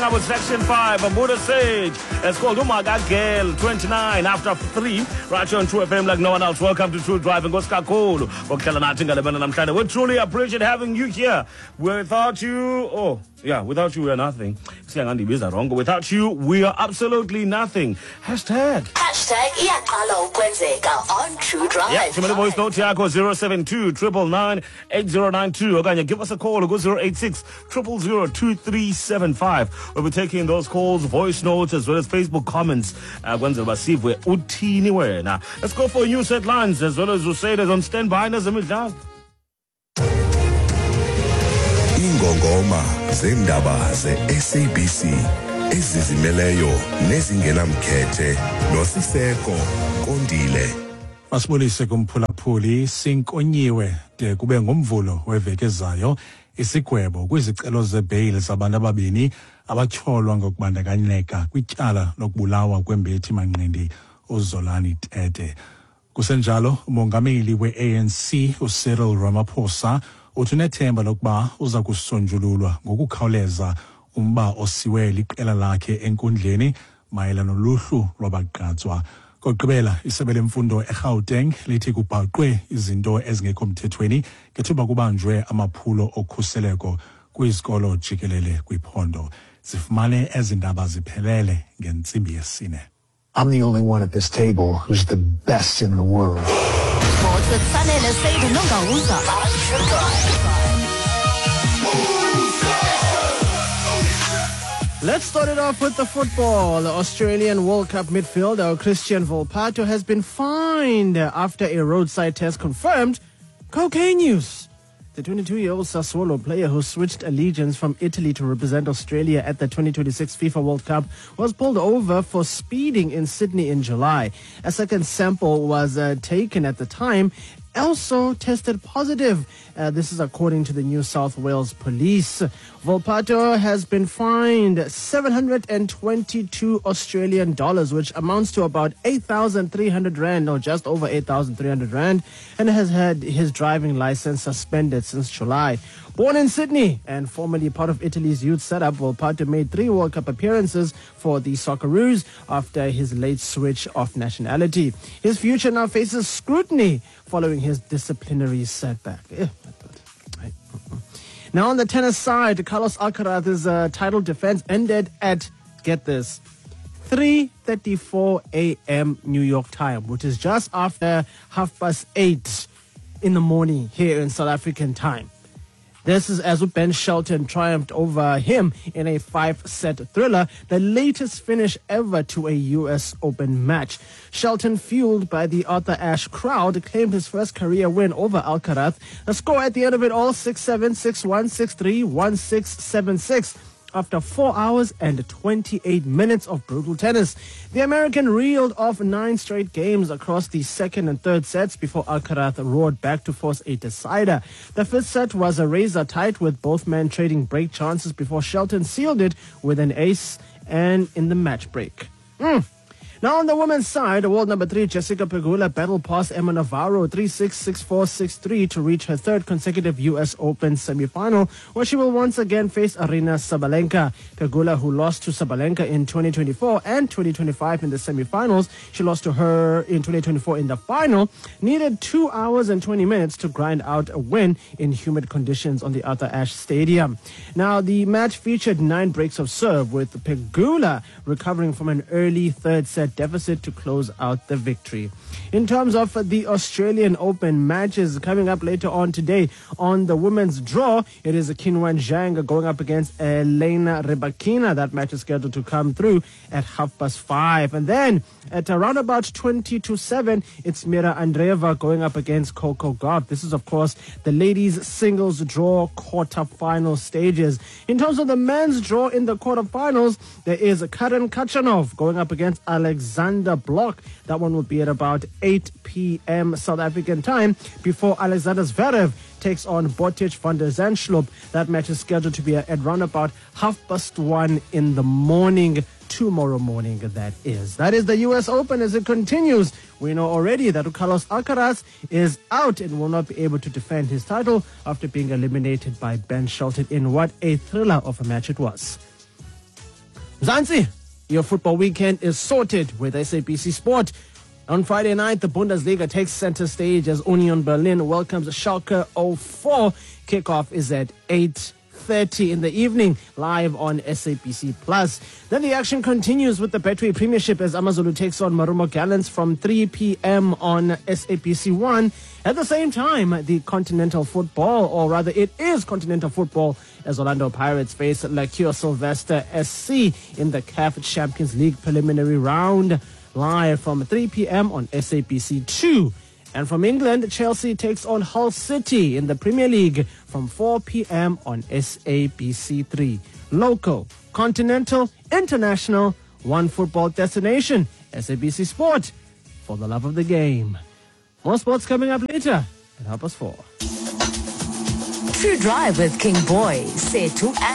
Now with section 5, Buddha Sage. It's called Umaga Girl, 29 after 3. Right here on True FM like no one else. Welcome to True Driving. We truly appreciate having you here. Without you, without you we are nothing. Without you, we are absolutely nothing. Hashtag iyaqala ukwenzeka on True Drive. Yeah, to my voice note yako 072 999 8092. Okay, give us a call. Go 086 000 2375. We'll be taking those calls, voice notes, as well as Facebook comments. Let's go for news headlines, as well as Usaid is on standby. Ingongoma zendaba ze-SABC ezizimeleyo nezingenamkhethe noSiseko Kondile. Masibulise kumphulaphuli sinkonyiwe de kube ngomvulo weveke ezayo isigwebo kwizicelo zebail zabantu ababini abatyholwa ngokubandakanyeka kwityala lokubulawa kwembethi manqindi uZolani Tete. Kusenjalo umongameli we-ANC uCyril Ramaphosa uthunethemba lokuba uza kusonjululwa ngokukhawuleza umba osiwe liqela lakhe enkundleni mayelana noluhlu lwabagqatswa. Kokugqibela isebe lemfundo eGauteng lithi kubhaqwe izinto ezingekho mthethweni ngethuba kubanjwe amaphulo okhuseleko kwizikolo jikelele kwiphondo. Sifumane ezindaba ziphelele ngentsimbi yesine. I'm the only one at this table who's the best in the world. Let's start it off with the football. The Australian World Cup midfielder Christian Volpato has been fined after a roadside test confirmed cocaine use. The 22-year-old Sassuolo player who switched allegiance from Italy to represent Australia at the 2026 FIFA World Cup was pulled over for speeding in Sydney in July. A second sample was taken at the time, also tested positive. This is according to the New South Wales Police. Volpato has been fined 722 Australian dollars, which amounts to about 8,300 rand, or just over 8,300 rand, and has had his driving license suspended since July. Born in Sydney and formerly part of Italy's youth setup, Volpato made 3 World Cup appearances for the Socceroos after his late switch of nationality. His future now faces scrutiny following his disciplinary setback. Now on the tennis side, Carlos Alcaraz's title defense ended at, get this, 3:34 a.m. New York time, which is just after 8:30 in the morning here in South African time. This is as Ben Shelton triumphed over him in a 5-set thriller, the latest finish ever to a U.S. Open match. Shelton, fueled by the Arthur Ashe crowd, claimed his first career win over Alcaraz. The score at the end of it all, 6-7, 6-1, 6-3, 1-6, 7-6. After 4 hours and 28 minutes of brutal tennis. The American reeled off 9 straight games across the second and third sets before Alcaraz roared back to force a decider. The fifth set was a razor tight, with both men trading break chances before Shelton sealed it with an ace and in the match break. Now on the women's side, world number 3 Jessica Pegula battled past Emma Navarro 3-6, 6-4, 6-3 to reach her third consecutive U.S. Open semi-final, where she will once again face Aryna Sabalenka. Pegula, who lost to Sabalenka in 2024 and 2025 in the semi-finals, she lost to her in 2024 in the final, needed 2 hours and 20 minutes to grind out a win in humid conditions on the Arthur Ashe Stadium. Now, the match featured 9 breaks of serve, with Pegula recovering from an early third set deficit to close out the victory. In terms of the Australian Open matches coming up later on today, on the women's draw, it is Qinwen Zhang going up against Elena Rybakina. That match is scheduled to come through at 5:30. And then at around about 20-7, it's Mira Andreeva going up against Coco Gauff. This is, of course, the ladies' singles draw quarter-final stages. In terms of the men's draw in the quarterfinals, there is Karen Khachanov going up against Alexander Block. That one will be at about 8 p.m. South African time before Alexander Zverev takes on Botic van der Zandschulp. That match is scheduled to be at around about 1:30 in the morning, tomorrow morning, that is. That is the U.S. Open as it continues. We know already that Carlos Alcaraz is out and will not be able to defend his title after being eliminated by Ben Shelton in what a thriller of a match it was. Mzansi, your football weekend is sorted with SABC Sport. On Friday night, the Bundesliga takes center stage as Union Berlin welcomes Schalke 04. Kickoff is at 8:30 in the evening, live on SABC Plus. Then the action continues with the Betway Premiership as Amazulu takes on Marumo Gallants from 3 p.m. on SABC 1. At the same time, the Continental Football, or rather it is Continental Football, as Orlando Pirates face Lacure Sylvester SC in the CAF Champions League preliminary round, live from 3 p.m. on SABC 2. And from England, Chelsea takes on Hull City in the Premier League from 4 p.m. on SABC 3. Local, continental, international, one football destination, SABC Sport, for the love of the game. More sports coming up later at 4:30. True Drive with King Boy. Say to